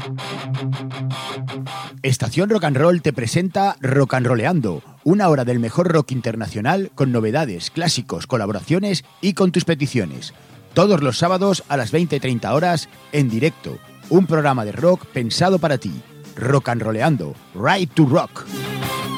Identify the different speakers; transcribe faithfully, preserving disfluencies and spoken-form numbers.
Speaker 1: Estación Rock and Roll te presenta Rock and Rolleando, una hora del mejor rock internacional con novedades, clásicos, colaboraciones y con tus peticiones. Todos los sábados a las veinte y treinta horas en directo. Un programa de rock pensado para ti. Rock and Rolleando. Right to Rock.